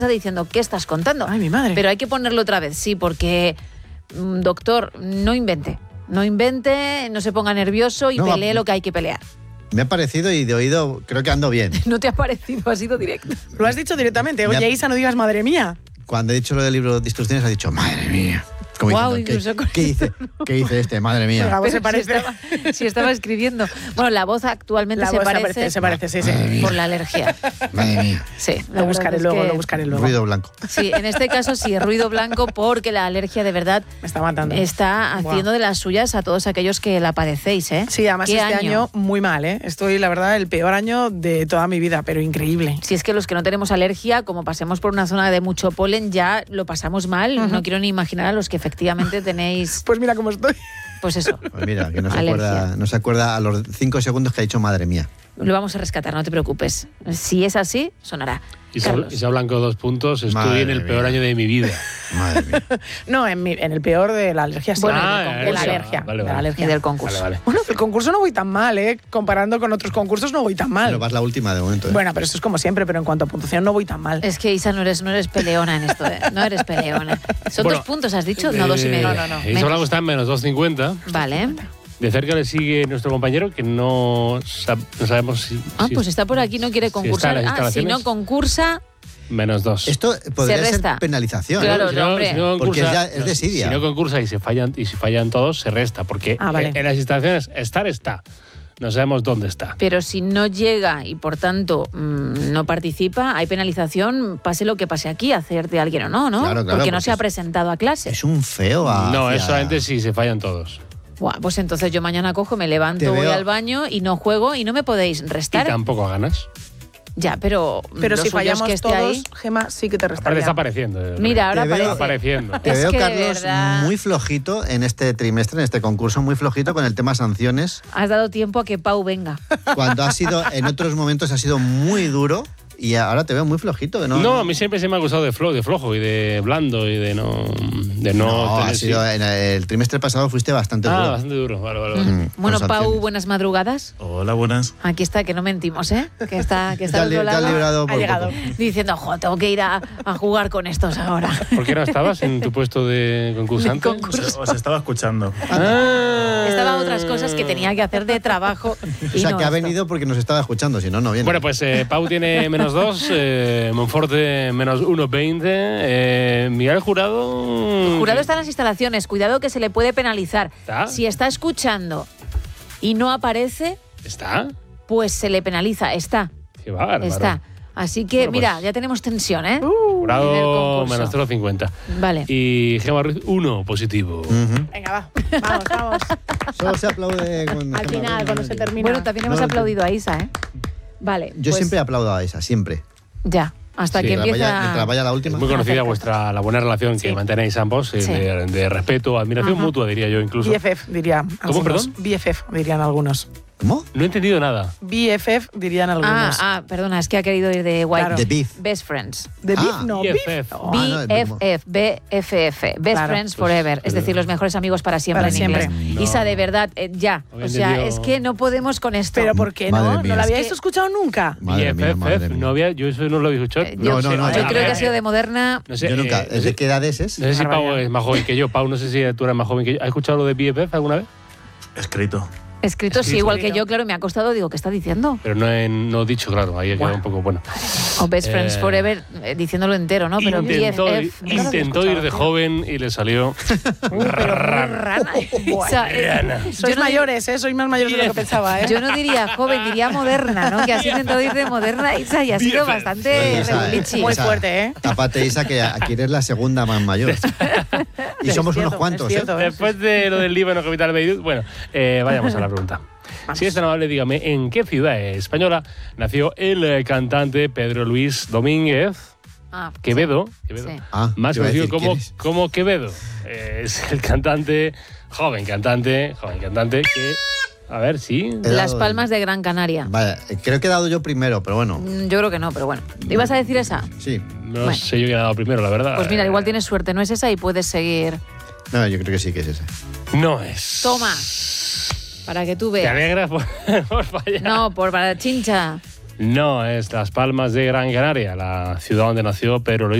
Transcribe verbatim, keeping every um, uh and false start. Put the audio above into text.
diciendo, ¿qué estás contando? Ay, mi madre. Pero hay que ponerlo otra vez, sí, porque, doctor, no invente. No invente, no se ponga nervioso y No, pelee va- lo que hay que pelear. Me ha parecido y de oído creo que ando bien. No te ha parecido, ha sido directo. Lo has dicho directamente. Me Oye, ha- Isa, no digas madre mía. Cuando he dicho lo del libro de instrucciones, ha dicho, madre mía. Como Guau, diciendo, incluso con- ¿qué, ¿qué, dice, ¿Qué dice este? Madre mía. La voz se Pero parece. Si estaba, si estaba escribiendo. Bueno, la voz actualmente La se, voz se parece parece, se parece, sí, sí. por la alergia. Madre mía. Sí, la Lo buscaré verdad es luego, que- lo buscaré luego. Ruido blanco. Sí, en este caso sí, ruido blanco, porque la alergia de verdad Me está matando. está Buah. haciendo de las suyas a todos aquellos que la padecéis, ¿eh? Sí, además ¿Qué este año? muy mal, ¿eh? Estoy, la verdad, el peor año de toda mi vida, pero increíble. Si es que los que no tenemos alergia, como pasemos por una zona de mucho polen, ya lo pasamos mal. Ujú. No quiero ni imaginar a los que efectivamente tenéis, Pues mira cómo estoy. pues eso. Pues mira, que no se, Alergia. acuerda, no se acuerda a los cinco segundos que ha dicho madre mía. Lo vamos a rescatar, no te preocupes. Si es así, sonará. Isa, Carlos. Isa Blanco, dos puntos. Estoy Madre en el peor mía. año de mi vida. Madre mía. No, en, mi- en el peor de la alergia, sí. Bueno, de, del la concurso. alergia. Vale, de la vale. Y alergia. del concurso. Vale, vale. Bueno, del concurso no voy tan mal, ¿eh? Comparando con otros concursos no voy tan mal. Pero vas la última de momento. ¿eh? Bueno, pero eso es como siempre, pero en cuanto a puntuación no voy tan mal. Es que Isa, no eres, no eres peleona en esto, ¿eh? No eres peleona. Son Bueno, dos puntos, has dicho, no dos y Eh, medio. No, no, no. Isa Menos. Blanco está en menos dos cincuenta. Vale. De cerca le sigue nuestro compañero, que no, sab- no sabemos si. Ah, si- pues está por aquí, no quiere si está en concursar. las Ah, si instalaciones. no concursa, Menos dos. Esto podría Se ser resta. penalización. Claro, si no, hombre. si no Porque concursa- ya es desidia. Si no concursa y se fallan, y si fallan todos, se resta. Porque Ah, vale. en, en las instalaciones estar está. No sabemos dónde está. pero si no llega y por tanto mmm, no participa, hay penalización, pase lo que pase aquí, hacerte a alguien o no, ¿no? Claro, claro, porque no porque se ha es- presentado a clase. Es un feo a. No, es solamente si se fallan todos. Buah, pues entonces yo mañana cojo, me Te levanto, voy veo- al baño y no juego y no me podéis Y restar. tampoco ganas. Ya, pero Pero lo si suyo es fallamos que esté todos, ahí. Gema, sí que te Aparte restaría. está apareciendo. Mira, ahora Te veo- aparece. Está apareciendo. Te Es veo, que de Carlos, verdad- muy flojito en este trimestre, en este concurso, muy flojito con el tema sanciones. Has dado tiempo a que Pau venga. Cuando ha sido, en otros momentos ha sido muy duro y ahora te veo muy flojito. Que no, No, a mí siempre se me ha acusado de, flo, de flojo y de blando y de no. De no, No, ha tener- sido, sí. en el trimestre pasado fuiste bastante Ah, duro. bastante duro. Vale, vale, vale. Mm, Bueno, con Pau, sanciones. buenas madrugadas. Hola, buenas. Aquí está, que no mentimos, ¿eh? Que está, que está Te al has li- otro te has lado librado Ha por llegado. poco. diciendo, jo, tengo que ir a, a jugar con estos ahora. ¿Por qué no estabas en tu puesto de concursante? De concurso. Os, os estaba escuchando. Ah. Estaba otras cosas que tenía que hacer de trabajo. O y sea, no que ha esto. venido porque nos estaba escuchando, si no, no viene. Bueno, pues eh, Pau tiene menos dos, eh, Monforte menos uno veinte, eh, Miguel Jurado... El jurado está en las instalaciones. Cuidado que se le puede penalizar. ¿Está? Si está escuchando y no aparece, ¿Está? pues se le penaliza. Está, Qué bárbaro. está. Así que, Bueno, pues- mira, ya tenemos tensión, ¿eh? en el Jurado concurso. menos cero coma cincuenta. Vale. Y Gemma Ruiz, uno positivo. Ujú. Venga, va. Vamos, vamos. Solo se aplaude con- Al final, cuando se termina. Bueno, también hemos No, aplaudido a Isa, ¿eh? Vale. Yo pues siempre aplaudo a esa, siempre. Ya, hasta Sí, que Mientras vaya, empieza... mientras vaya la Es última. muy conocida Perfecto. vuestra la buena relación que Sí. mantenéis ambos, eh, Sí. de, de respeto, admiración Ajá. mutua, diría yo incluso. B F F, dirían algunos. perdón? B F F, dirían algunos. ¿Cómo? No he entendido nada. B F F, dirían Ah, algunos. ah, perdona, es que ha querido ir de White. Claro. De beef. Best Friends. ¿De Ah. beef? No, B beef. F F. Oh, B Ah, no, F F, B F F, Best Claro. Friends Pues, Forever, es pues, decir, los mejores amigos para siempre para en siempre. inglés. No. Isa, de verdad, eh, ya. Había O sea, entendido- es que no podemos con esto. ¿Pero por qué Madre no? mía. ¿No lo Es habíais que- escuchado nunca? Madre mía, madre B F F, mía. no había, yo eso no lo había escuchado. Eh, No, yo no, sé- no, yo yo- creo que eh, ha sido de moderna. No sé, Yo nunca. eh, no ¿Desde sé- qué edades es? No sé si Pau Barbaridad. es más joven que yo. Pau, no sé si tú eres más joven que yo. ¿Has escuchado lo de B F F alguna vez? Escrito. Escrito, sí, Escrito. igual que yo, claro, me ha costado, digo, ¿qué está diciendo? Pero no he no he dicho, claro. Ahí ha quedado Buah. un poco bueno. O Best Friends Eh, Forever, eh, diciéndolo entero, ¿no? Pero intentó B F F. nunca lo había intentó ir escuchado, de tío. joven y le salió Uh, pero muy rana. O sea, eh, rana. Sois yo no- mayores, ¿eh? Sois más mayores de lo que pensaba, ¿eh? Yo no diría joven, diría moderna, ¿no? Que has intentado ir de moderna, Isa, y ha sido bastante Isa, eh, regulichi. Muy Isa, fuerte, ¿eh? Tápate, Isa, que aquí eres la segunda más mayor. Y Es somos cierto, unos cuantos, es ¿eh? cierto, ¿eh? Después de lo del Líbano Capital Beirut, bueno, eh, vayamos a la pregunta. Si es tan amable, dígame, ¿en qué ciudad española nació el eh, cantante Pedro Luis Domínguez Ah, Quevedo? Quevedo. Sí. Ah, Más iba a conocido decir, como, ¿quién es? como Quevedo. Eh, es el cantante, joven cantante, joven cantante que, a ver, sí. He Las dado- Palmas de Gran Canaria. Vaya, creo que he dado yo primero, pero bueno, Mm, Yo creo que no, pero bueno. ¿Ibas a decir esa? sí. No Bueno. sé yo quién ha dado primero, la verdad. Pues mira, Eh, igual tienes suerte, no es esa y puedes seguir. No, yo creo que sí que es ese. No es. Toma, para que tú ¿Te veas. alegras por, por fallar? No, por para chincha. No, es Las Palmas de Gran Canaria, la ciudad donde nació Pedro Luis